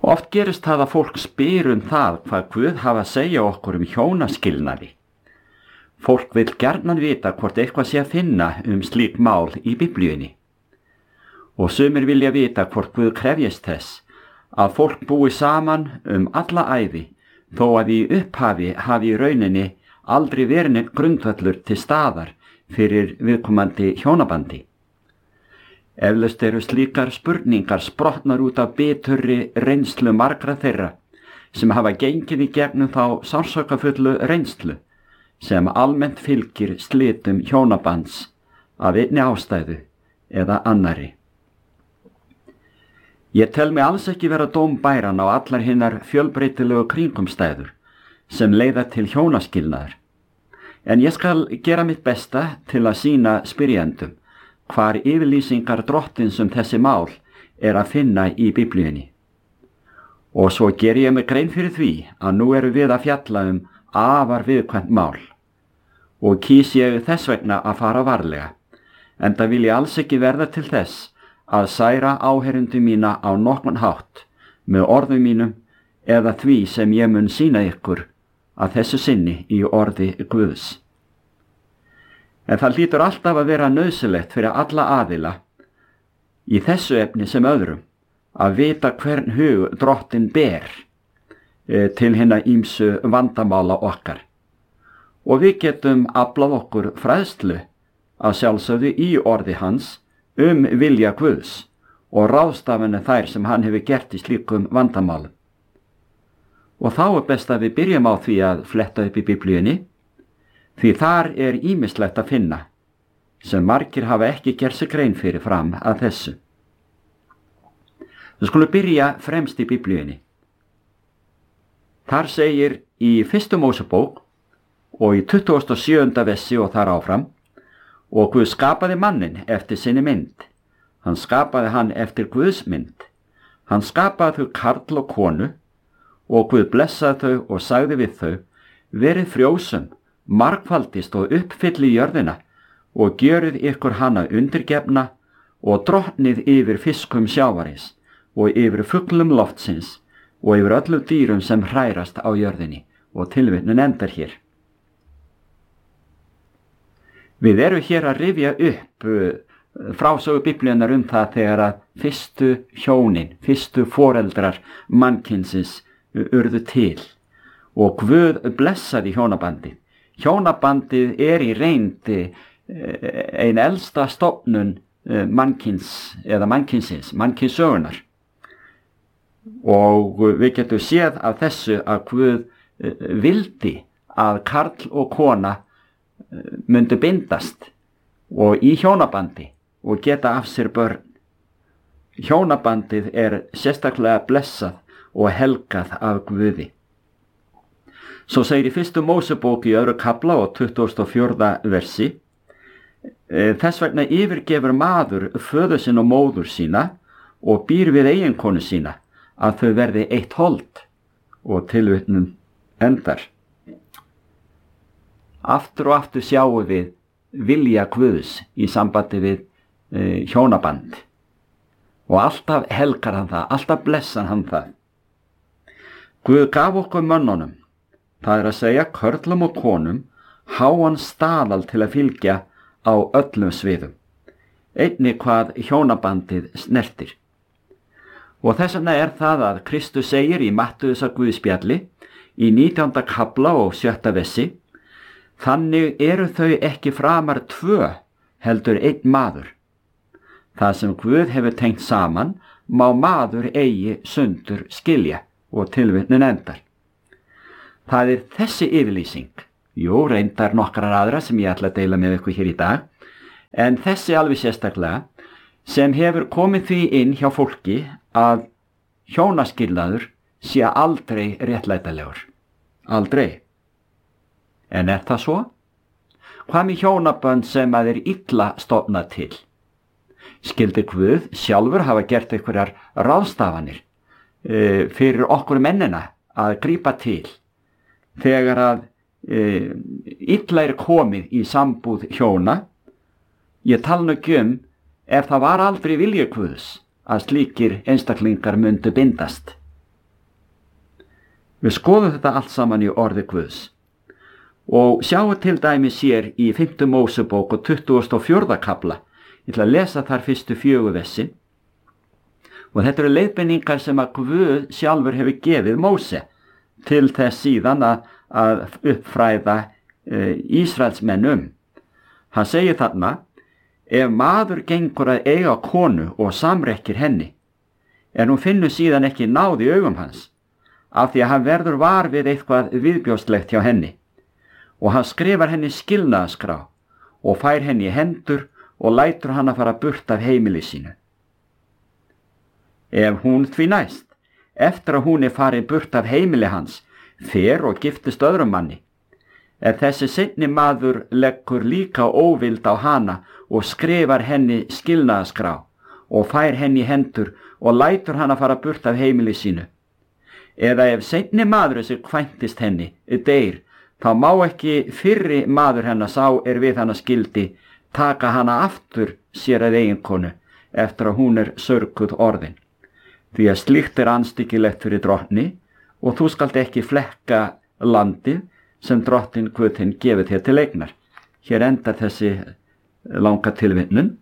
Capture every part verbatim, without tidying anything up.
Oft gerist það að fólk spyr um það hvað Guð hafa að segja okkur um hjónaskilnaði. Fólk vil gjarnan vita hvort eitthvað sé að finna um slík mál í Biblíunni. Og sumir vilja vita hvort Guð krefjist þess að fólk búi saman um alla ævi, þó að í upphafi hafi í rauninni aldrei verið grundvöllur til staðar fyrir viðkomandi hjónabandi. Eflaust eru slíkar spurningar sprottnar út af biturri reynslu margra þeirra sem hafa gengið í gegnum þá sársaukafullu reynslu sem almennt fylgir slitum hjónabands af einni ástæðu eða annari. Ég tel mig alls ekki vera dómbæran á allar hinnar fjölbreytilegu kringumstæður sem leiða til hjónaskilnaðar, en ég skal gera mitt besta til að sýna spyrjendum hvar yfirlýsingar drottins um þessi mál er að finna í Biblíunni. Og svo ger ég mig grein fyrir því að nú eru við að fjalla um afar viðkvæmt mál og kýs ég þess vegna að fara varlega, enda vil ég alls ekki verða til þess að særa áheyrendur mína á nokkurn hátt með orðum mínum eða því sem ég mun sýna ykkur að þessu sinni í orði Guðs. En það hlýtur alltaf að vera nauðsynlegt fyrir alla aðila í þessu efni sem öðrum að vita hvern hug drottinn ber e, til hinna ýmsu vandamála okkar. Og við getum aflað okkur fræðslu að sjálfsögðu í orði hans um vilja Guðs og ráðstafanir þær sem hann hefur gert í slíkum vandamálum. Og þá er best að við byrjum á því að fletta upp í Biblíunni, því þar er ýmislegt að finna sem margir hafa ekki gert sig grein fyrir fram að þessu. Við skulum byrja fremst í Biblíunni. Þar segir í fyrstu Mósebók og í tuttugasta og sjöunda versi og þar áfram: og Guð skapaði manninn eftir sinni mynd. Hann skapaði hann eftir Guðs mynd. Hann skapaði þau karl og konu, og Guð blessaði þau og sagði við þau: verið frjósum, margfaldist og uppfylli jörðina og gjörið ykkur hana undirgefna og drottnið yfir fiskum sjávarins og yfir fuglum loftsins og yfir öllum dýrum sem hrærast á jörðinni. Og tilvitnun endar hér. Við erum hér að rifja upp frásögu Biblíunnar um það þegar að fyrstu hjónin, fyrstu foreldrar mannkynsins urðu til og Guð blessaði hjónabandið. Hjónabandið er í reynd ein elsta stofnun mannkyns eða mannkynsins, mannkynsögunar. Og við getum séð af þessu að Guð vildi að karl og kona myndu bindast og í hjónabandi og geta af sér börn. Hjónabandið er sérstaklega blessað og helgað af Guði. Svo segir í fyrstu Mósebók í öðru kafla og tuttugasta og fjórða versi: þess vegna yfirgefur maður föður sinn og móður sína og býr við eiginkonu sína að þau verði eitt hold. Og tilvitnun endar. Aftur og aftur sjáum við vilja Guðs í sambandi við e, hjónaband og alltaf helgar hann það, alltaf blessar hann það. Guð gaf okkur mönnunum, það er að segja körlum og konum, háan staðal til að fylgja á öllum sviðum, einnig hvað hjónabandið snertir. Og þess vegna er það að Kristus segir í Mattheusar Guðspjalli í nítjánda kafla og sjötta versi: þannig eru þau ekki framar tvö, heldur einn maður. Það sem Guð hefur tengt saman má maður eigi sundur skilja. Og tilvitnun endar. Það er þessi yfirlýsing, jú, reyndar nokkrar aðra sem ég ætla að deila með ykkur hér í dag, en þessi alveg sérstaklega, sem hefur komið því inn hjá fólki að hjónaskilnaður sé aldrei réttlætanlegur. Aldrei. En er það svo? Hvað með hjónabönd sem að er illa stofnað til? Skyldi Guð sjálfur hafa gert einhverjar ráðstafanir e, fyrir okkur mennina að grípa til þegar að e, illa er komið í sambúð hjóna? Ég tala nú ekki um ef það var aldrei vilji Guðs að slíkir einstaklingar myndu bindast. Við skoðum þetta allt saman í orði Guðs. Og sjáum til dæmis hér í fimmtu Mósebók og tuttugasta og fjórða kafla. Ég ætla að lesa þar fyrstu fjögur versin. Og þetta eru leiðbeiningar sem að Guð sjálfur hefur gefið Móse til þess síðan að, að uppfræða e, Ísraelsmenn um. Hann segir þarna: ef maður gengur að eiga konu og samrekkir henni, en hún finnur síðan ekki náð í augum hans, af því að hann verður var við eitthvað viðbjóðslegt hjá henni, og hann skrifar henni skilnaðarskrá og fær henni í hendur og lætur hann að fara burt af heimili sínu. Ef hún því næst, eftir að hún er farin burt af heimili hans, fer og giftist öðrum manni, ef þessi seinni maður leggur líka óvild á hana og skrifar henni skilnaðarskrá og fær henni í hendur og lætur hann að fara burt af heimili sínu, eða ef seinni maður sem kvæntist henni deyr, þá má ekki fyrri maður hennar sá er við hana skildi taka hana aftur sér að eiginkonu eftir að hún er sörguð orðin, því að slíkt er andstyggilegt fyrir drottni, og þú skalt ekki flekka landið sem drottin Guð þinn gefið þér til eignar. Hér endar þessi langa tilvitnun.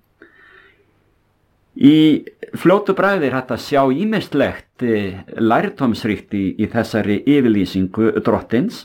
Í fljótu bragði er hægt að sjá ýmislegt lærdómsríkt í, í þessari yfirlýsingu drottins,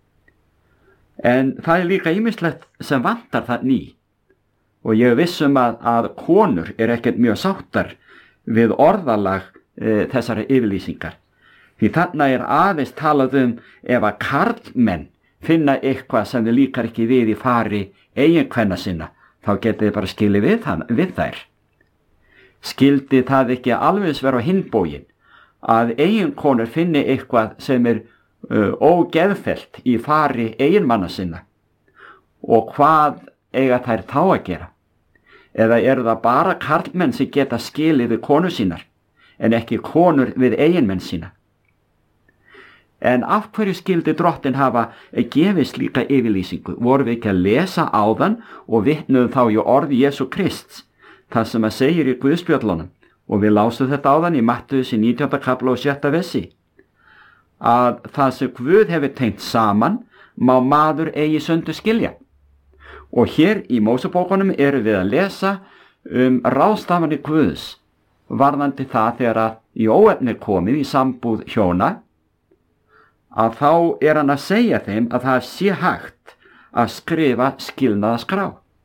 en það er líka ýmislegt sem vantar þann í. Og ég er viss um að, að konur er ekkert mjög sáttar við orðalag e, þessara yfirlýsingar. Því þarna er aðeins talað um ef að karlmenn finna eitthvað sem þið líkar ekki við í fari eiginkvenna sinna, þá getið þið bara skilið við, það, við þær. Skildi það ekki alveg vera á hinbógin að eiginkonur finni eitthvað sem er uh, ógeðfellt í fari eiginmanna sinna, og hvað eiga þær þá að gera? Eða eru það bara karlmenn sem geta skilið við konur sínar, en ekki konur við eiginmenn sína? En af hverju skildi drottin hafa gefið slíka yfirlýsingu? Voru við ekki að lesa áðan og vitnuðum þá í orði Jesú Krists, það sem að segir í Guðspjöllunum, og við lásum þetta áðan í Mattheus í nítjánda kafla og sjötta versi, að það sem Guð hefur tengt saman má maður eigi sundur skilja. Og hér í Mósebókunum eru við að lesa um ráðstafanir Guðs varðandi það þegar að í óefni er komið í sambúð hjóna, að þá er hann að segja þeim að það sé hægt að skrifa skilnaðarskrá.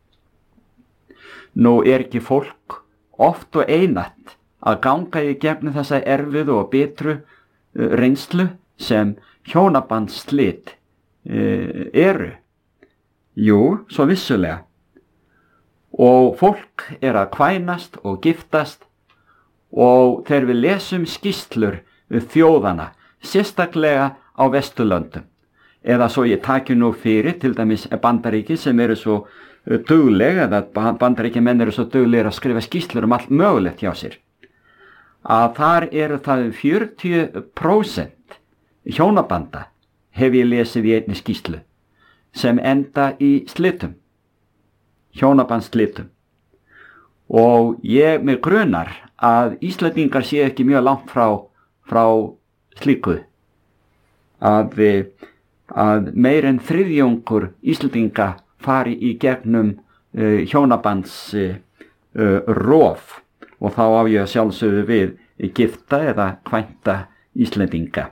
Nú er ekki fólk oft og einatt að ganga í gegnum þessa erfiðu og bitru reynslu sem hjónabandsslit eru? Jú, svo vissulega. Og fólk er að kvænast og giftast, og þegar við lesum skýrslur við þjóðana, sérstaklega á Vesturlöndum, eða svo ég taki nú fyrir til dæmis Bandaríki sem eru svo dugleg, eða Bandaríkjamenn eru svo duglegir að skrifa skýrslur um allt mögulegt hjá sér, að þar eru það fjörutíu prósent hjónabanda, hef ég lesið í einni skýrslu, sem enda í slitum, hjónabandsslitum. Og ég með grunar að Íslendingar séu ekki mjög langt frá, frá slíku, að, að meir en þriðjungur Íslendinga fari í gegnum uh, hjónabands uh, uh, rof, og þá á ég að sjálfsögðu við gifta eða kvænta Íslendinga.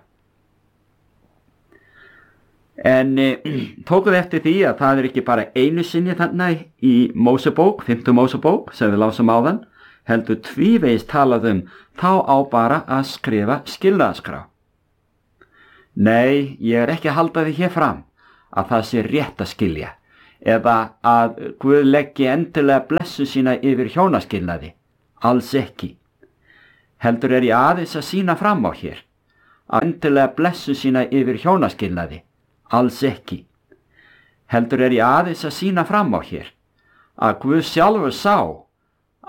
En e, tókuð eftir því að það er ekki bara einu sinni þannig í Mósebók, fimmtu Mósebók, sem við lásum áðan, heldur tvívegis talað um þá á bara að skrifa skilnaðarskrá. Nei, ég er ekki að halda því hér fram að það sé rétt að skilja, eða að Guð leggi endilega blessu sína yfir hjónaskilnaði, alls ekki. Heldur er ég aðeins að sína fram á hér, að endilega blessu sína yfir hjónaskilnaði, alls ekki. Heldur er ég aðeins að sína fram á hér, að Guð sjálfur sá